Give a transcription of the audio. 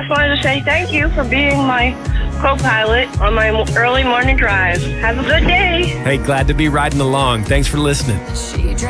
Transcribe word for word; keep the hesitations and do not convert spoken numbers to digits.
just wanted to say thank you for being my co-pilot on my early morning drive. Have a good day. Hey, glad to be riding along. Thanks for listening.